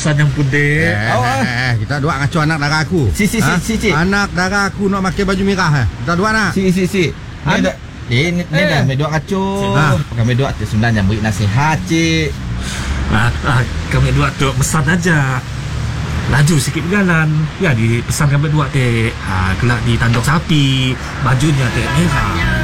pesan yang pun dek. Kita dua ngacu anak dara aku. Si. Anak dara aku nak pakai baju merah. Kita dua nak. Si. Ni dah medok kacau. Kami dua tu sebenarnya beri nasihat, cik. Kami dua tu pesan aja. Laju sikit berjalan. Ya, dipesan kami dua dek. Kelak di tanduk sapi. Bajunya dek merah.